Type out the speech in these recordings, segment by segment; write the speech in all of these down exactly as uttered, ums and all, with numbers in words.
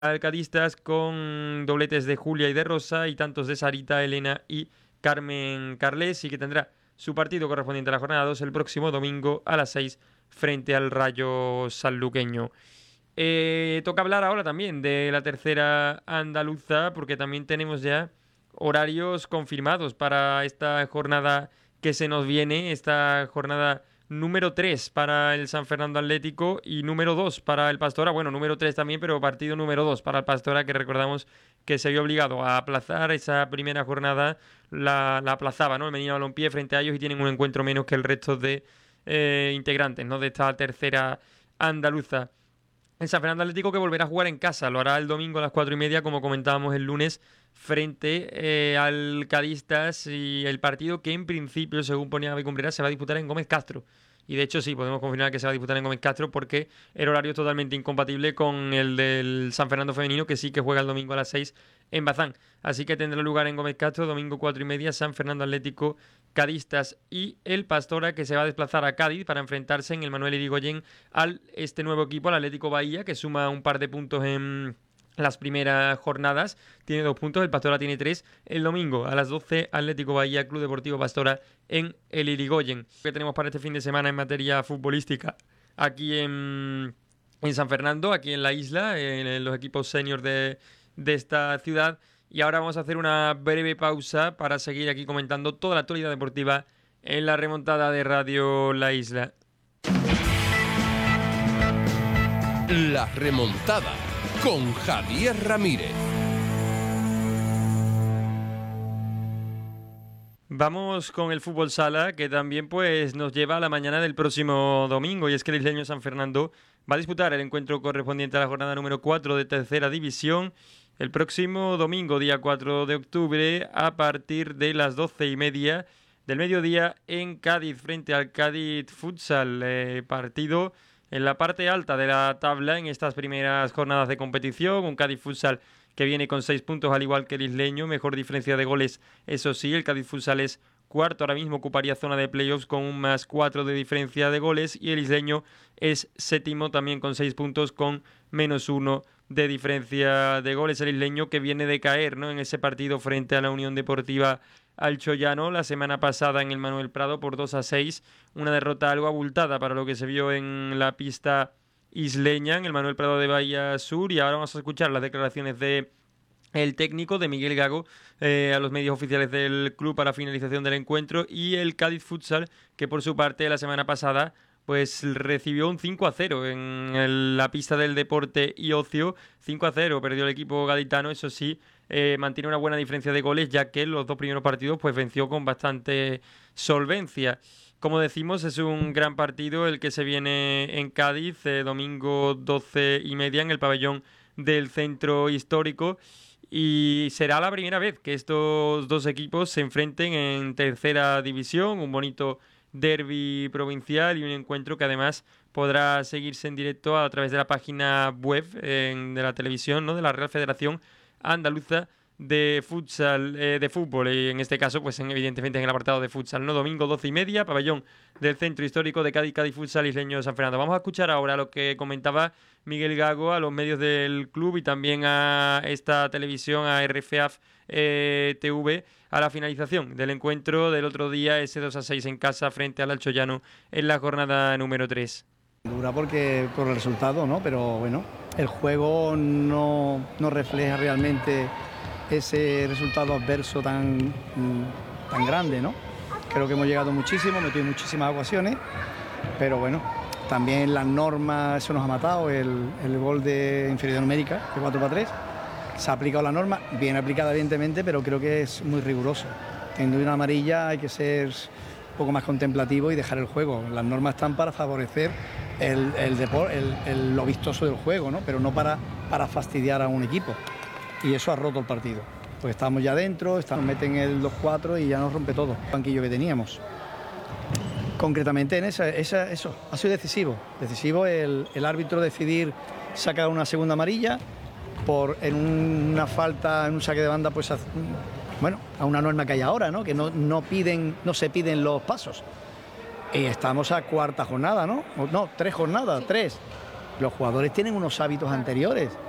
Alcadistas con dobletes de Julia y de Rosa y tantos de Sarita, Elena y Carmen Carles, y que tendrá su partido correspondiente a la jornada dos el próximo domingo a las seis frente al Rayo sanluqueño. Eh, toca hablar ahora también de la tercera andaluza, porque también tenemos ya horarios confirmados para esta jornada que se nos viene, esta jornada número tres para el San Fernando Atlético y número dos para el Pastora. Bueno, número tres también, pero partido número dos para el Pastora, que recordamos que se vio obligado a aplazar esa primera jornada, la, la aplazaba, ¿no? El Medina Balompié frente a ellos, y tienen un encuentro menos que el resto de eh, integrantes, ¿no?, de esta tercera andaluza. El San Fernando Atlético, que volverá a jugar en casa, lo hará el domingo a las cuatro y media, como comentábamos el lunes, frente eh, al Cadistas, y el partido que en principio, según ponía Javi Cumbrera, se va a disputar en Gómez Castro. Y de hecho sí, podemos confirmar que se va a disputar en Gómez Castro, porque el horario es totalmente incompatible con el del San Fernando femenino, que sí que juega el domingo a las seis en Bazán. Así que tendrá lugar en Gómez Castro, domingo cuatro y media, San Fernando Atlético, Cadistas y el Pastora, que se va a desplazar a Cádiz para enfrentarse en el Manuel Irigoyen al este nuevo equipo, al Atlético Bahía, que suma un par de puntos en las primeras jornadas. Tiene dos puntos, el Pastora tiene tres. El domingo a las doce, Atlético Bahía, Club Deportivo Pastora en el Irigoyen. ¿Qué tenemos para este fin de semana en materia futbolística aquí en, en San Fernando, aquí en la isla, en, en los equipos seniors de, de esta ciudad? Y ahora vamos a hacer una breve pausa para seguir aquí comentando toda la actualidad deportiva en la remontada de Radio La Isla. La remontada con Javier Ramírez. Vamos con el fútbol sala, que también pues nos lleva a la mañana del próximo domingo, y es que el isleño San Fernando va a disputar el encuentro correspondiente a la jornada número cuatro de tercera división el próximo domingo, día cuatro de octubre, a partir de las doce y media del mediodía en Cádiz, frente al Cádiz Futsal, eh, partido en la parte alta de la tabla en estas primeras jornadas de competición. Un Cádiz Futsal que viene con seis puntos, al igual que el isleño, mejor diferencia de goles, eso sí. El Cádiz Futsal es cuarto, ahora mismo ocuparía zona de playoffs con un más cuatro de diferencia de goles, y el isleño es séptimo también con seis puntos con menos uno de diferencia de goles. El isleño, que viene de caer, ¿no?, en ese partido frente a la Unión Deportiva Alchoyano la semana pasada en el Manuel Prado por dos a seis, una derrota algo abultada para lo que se vio en la pista isleña, en el Manuel Prado de Bahía Sur. Y ahora vamos a escuchar las declaraciones de el técnico, de Miguel Gago, eh, a los medios oficiales del club para finalización del encuentro, y el Cádiz Futsal, que por su parte la semana pasada pues recibió un cinco a cero en el, la pista del Deporte y Ocio. cinco a cero perdió el equipo gaditano, eso sí, eh, mantiene una buena diferencia de goles, ya que en los dos primeros partidos pues venció con bastante solvencia. Como decimos, es un gran partido el que se viene en Cádiz, eh, domingo doce y media en el pabellón del Centro Histórico, y será la primera vez que estos dos equipos se enfrenten en tercera división. Un bonito derbi provincial y un encuentro que además podrá seguirse en directo a través de la página web eh, de la televisión, ¿no?, de la Real Federación Andaluza de futsal, eh, de fútbol, y en este caso pues en, evidentemente en el apartado de futsal, ¿no? Domingo doce y media, pabellón del Centro Histórico de Cádiz, Cádiz Futsal Isleño de San Fernando. Vamos a escuchar ahora lo que comentaba Miguel Gago a los medios del club y también a esta televisión, a R F A F eh, T V, a la finalización del encuentro del otro día, ese dos a seis en casa frente al Alchoyano en la jornada número tres. Dura porque por el resultado, ¿no? Pero bueno, el juego no, no refleja realmente ese resultado adverso tan, tan grande, ¿no? Creo que hemos llegado muchísimo, metido muchísimas ocasiones, pero bueno, también las normas, eso nos ha matado, el, el gol de inferioridad numérica, de cuatro para tres, se ha aplicado la norma, bien aplicada evidentemente, pero creo que es muy riguroso. Teniendo una amarilla hay que ser un poco más contemplativo y dejar el juego. Las normas están para favorecer el, el deporte, el, el, lo vistoso del juego, ¿no? Pero no para, para fastidiar a un equipo. Y eso ha roto el partido. Pues estamos ya dentro, nos meten el dos cuatro y ya nos rompe todo el banquillo que teníamos. Concretamente en esa, esa, eso ha sido decisivo. Decisivo el, el árbitro decidir sacar una segunda amarilla por en un, una falta, en un saque de banda, pues a, bueno, a una norma que hay ahora, ¿no? Que no, no piden, no se piden los pasos. Y estamos a cuarta jornada, ¿no? No, tres jornadas, tres. Los jugadores tienen unos hábitos anteriores.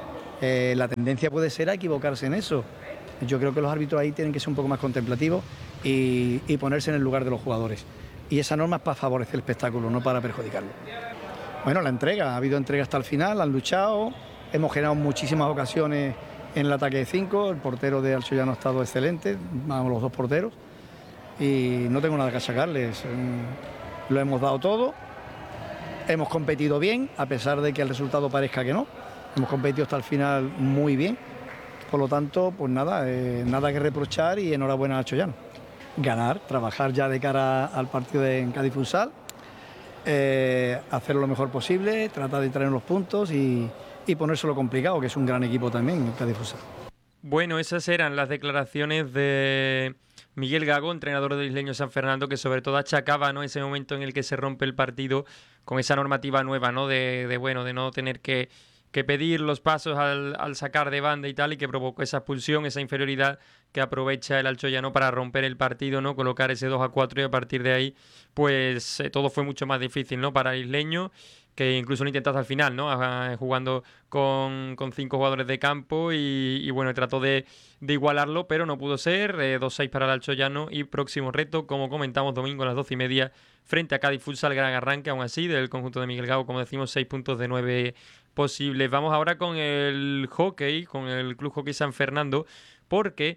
Eh, la tendencia puede ser a equivocarse en eso. Yo creo que los árbitros ahí tienen que ser un poco más contemplativos y, y ponerse en el lugar de los jugadores. Y esa norma es para favorecer el espectáculo, no para perjudicarlo. Bueno, la entrega, ha habido entrega hasta el final, han luchado, hemos generado muchísimas ocasiones en el ataque de cinco, el portero de Alcoyano ha estado excelente, vamos los dos porteros, y no tengo nada que sacarles, lo hemos dado todo, hemos competido bien, a pesar de que el resultado parezca que no, hemos competido hasta el final muy bien, por lo tanto, pues nada, eh, nada que reprochar y enhorabuena a Alcoyano. Ganar, trabajar ya de cara al partido de, en Cádiz Futsal, eh, hacerlo lo mejor posible, tratar de traer los puntos y, y ponérselo complicado, que es un gran equipo también el Cádiz Futsal. Bueno, esas eran las declaraciones de Miguel Gago, entrenador del Isleño San Fernando, que sobre todo achacaba, ¿no?, ese momento en el que se rompe el partido con esa normativa nueva, ¿no?, de, de bueno, de no tener que, que pedir los pasos al, al sacar de banda y tal, y que provocó esa expulsión, esa inferioridad que aprovecha el Alcoyano para romper el partido, ¿no?, colocar ese dos a cuatro, y a partir de ahí pues eh, todo fue mucho más difícil, ¿no?, para el Isleño, que incluso lo intentó hasta el final, ¿no?, jugando con, con cinco jugadores de campo y, y bueno, trató de, de igualarlo, pero no pudo ser. eh, dos seis para el Alcoyano y próximo reto, como comentamos, domingo a las doce y media frente a Cádiz Futsal, gran arranque aún así del conjunto de Miguel Gago, como decimos, seis puntos de nueve posibles. Vamos ahora con el hockey, con el Club Hockey San Fernando, porque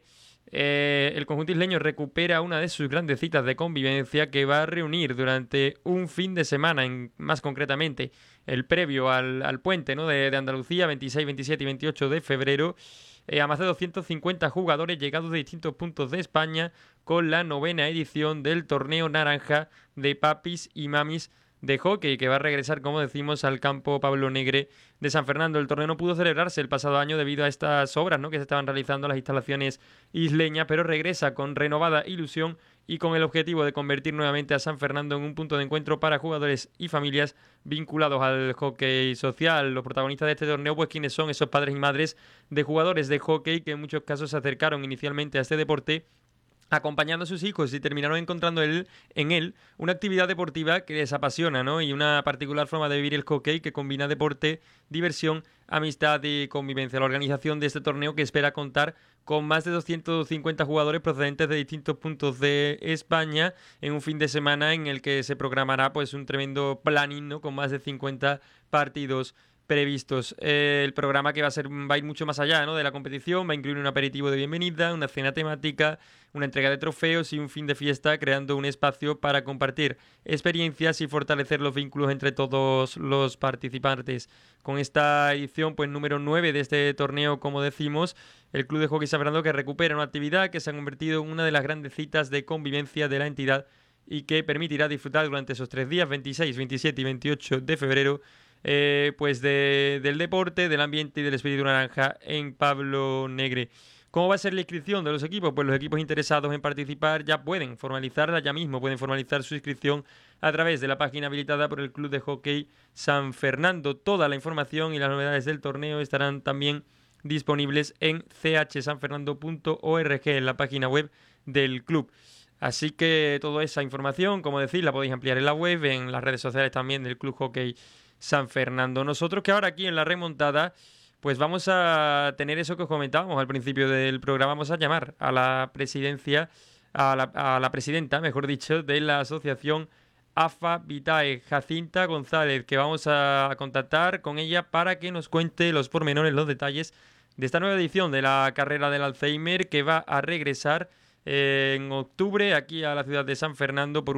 Eh, el conjunto isleño recupera una de sus grandes citas de convivencia que va a reunir durante un fin de semana, en, más concretamente el previo al, al puente, ¿no?, de, de Andalucía, veintiséis, veintisiete y veintiocho de febrero, eh, a más de doscientos cincuenta jugadores llegados de distintos puntos de España, con la novena edición del torneo naranja de papis y mamis de hockey, que va a regresar, como decimos, al campo Pablo Negre de San Fernando. El torneo no pudo celebrarse el pasado año debido a estas obras, ¿no?, que se estaban realizando en las instalaciones isleñas, pero regresa con renovada ilusión y con el objetivo de convertir nuevamente a San Fernando en un punto de encuentro para jugadores y familias vinculados al hockey social. Los protagonistas de este torneo, pues quienes son esos padres y madres de jugadores de hockey que en muchos casos se acercaron inicialmente a este deporte acompañando a sus hijos y terminaron encontrando él, en él una actividad deportiva que les apasiona, ¿no?, y una particular forma de vivir el hockey que combina deporte, diversión, amistad y convivencia. La organización de este torneo, que espera contar con más de doscientos cincuenta jugadores procedentes de distintos puntos de España en un fin de semana en el que se programará pues un tremendo planning, ¿no?, con más de cincuenta partidos previstos. Eh, el programa, que va a ser va a ir mucho más allá, ¿no?, de la competición, va a incluir un aperitivo de bienvenida, una cena temática, una entrega de trofeos y un fin de fiesta, creando un espacio para compartir experiencias y fortalecer los vínculos entre todos los participantes. Con esta edición, pues número nueve de este torneo, como decimos, el Club de Hockey San Fernando, que recupera una actividad que se ha convertido en una de las grandes citas de convivencia de la entidad y que permitirá disfrutar durante esos tres días, veintiséis, veintisiete y veintiocho de febrero, Eh, pues de, del deporte, del ambiente y del espíritu naranja en Pablo Negre. ¿Cómo va a ser la inscripción de los equipos? Pues los equipos interesados en participar ya pueden formalizarla, ya mismo pueden formalizar su inscripción a través de la página habilitada por el Club de Hockey San Fernando. Toda la información y las novedades del torneo estarán también disponibles en c h san fernando punto org, en la página web del club. Así que toda esa información, como decís, la podéis ampliar en la web, en las redes sociales también del Club Hockey San Fernando. Nosotros, que ahora aquí en la remontada, pues vamos a tener eso que os comentábamos al principio del programa. Vamos a llamar a la presidencia, a la, a la presidenta, mejor dicho, de la asociación A F A Vitae, Jacinta González, que vamos a contactar con ella para que nos cuente los pormenores, los detalles de esta nueva edición de la carrera del Alzheimer, que va a regresar eh, en octubre aquí a la ciudad de San Fernando por